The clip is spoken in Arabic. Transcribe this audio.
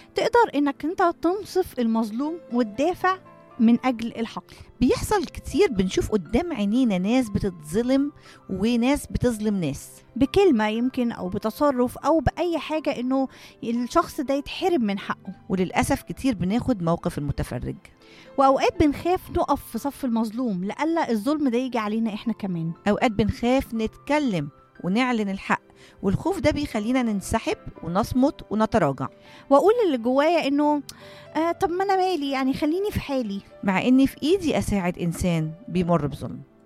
تقدر انك انت تنصف المظلوم وتدافع من اجل الحق. بيحصل كتير، بنشوف قدام عينينا ناس بتتظلم وناس بتظلم ناس، بكلمة يمكن او بتصرف او باي حاجة، انه الشخص ده يتحرم من حقه. وللأسف كتير بناخد موقف المتفرج. واوقات بنخاف نقف في صف المظلوم لألا الظلم ده يجي علينا احنا كمان. أوقات بنخاف نتكلم ونعلن الحق، والخوف ده بيخلينا ننسحب ونصمت ونتراجع، واقول اللي جوايا انه طب ما انا مالي، يعني خليني في حالي. مع إني في إيدي أساعد إنسان بيمر بظلم.